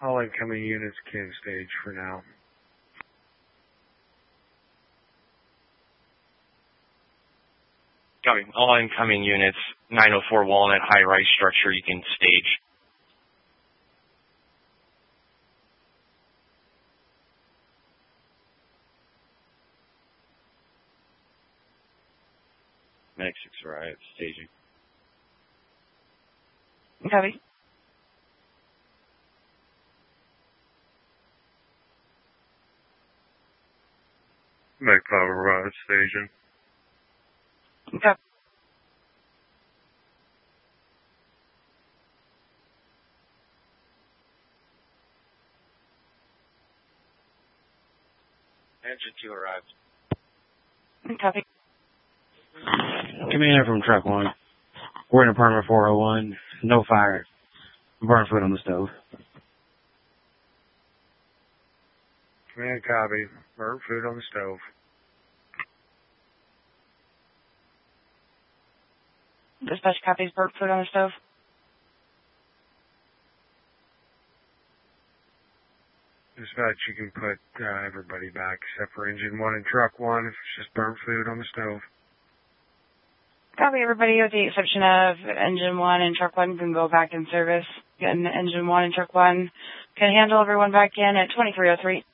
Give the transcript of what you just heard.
All incoming units can stage for now. Copy. All incoming units, 904 Walnut, high-rise structure, you can stage. Medic 6 arrived, staging. Copy. Medic 5 arrived, staging. Copy. Engine 2 arrived. Copy. Commander from Truck 1. We're in apartment 401. No fire. Burn food on the stove. Command copy. Burn food on the stove. Dispatch copies, burnt food on the stove. Dispatch, you can put everybody back except for engine 1 and truck 1 if it's just burnt food on the stove. Copy, everybody, with the exception of engine 1 and truck 1 can go back in service. Getting engine 1 and truck 1 can handle everyone back in at 2303.